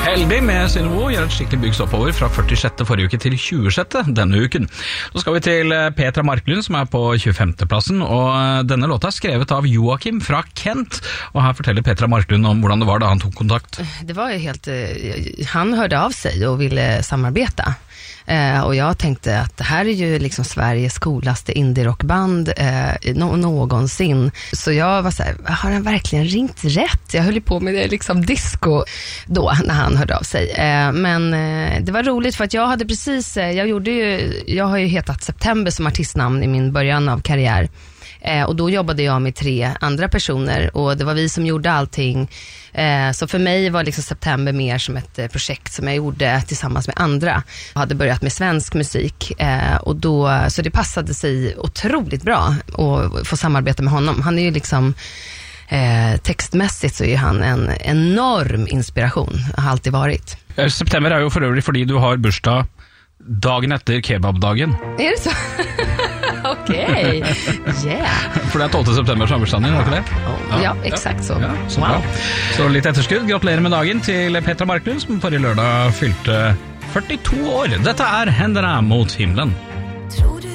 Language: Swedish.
Heldig med Synnevo gjør et skikkelig bygg oppover fra 46. forrige uke til 26. denne uken. Så skal vi til Petra Marklund som på 25. plassen, og denne låta skrevet av Joakim fra Kent. Og her forteller Petra Marklund om hvordan det var da han tog kontakt. Det var ju helt, han hörde av sig och ville samarbeta. Och jag tänkte att det här är ju liksom Sveriges coolaste indie-rockband någonsin. Så jag var så här, har han verkligen ringt rätt? Jag höll ju på med det liksom disco då när han hörde av sig. Men det var roligt för att jag hade precis, jag har ju hetat September som artistnamn i min början av karriär. Och då jobbade jag med 3 andra personer och det var vi som gjorde allting. Så för mig var liksom September mer som ett projekt som jag gjorde tillsammans med andra. Jag hade börjat med svensk musik och då, så det passade sig otroligt bra att få samarbeta med honom. Han är ju liksom textmässigt så är han en enorm inspiration, har alltid varit. September är ju för övrigt fordi du har bursdag dagen efter kebabdagen. Är det så? Okej, yeah. For det 12. september som er bursdagen din, er det ikke det? Ja, exakt så. Ja, så bra. Så litt etterskudd. Gratulerer med dagen til Petra Marklund, som forrige lørdag fylte 42 år. Dette Händerna mot himlen.